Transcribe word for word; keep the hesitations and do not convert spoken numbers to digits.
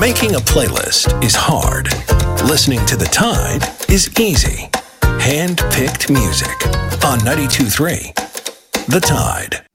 Making a playlist is hard. Listening to The Tide is easy. Hand-picked music on ninety-two point three The Tide.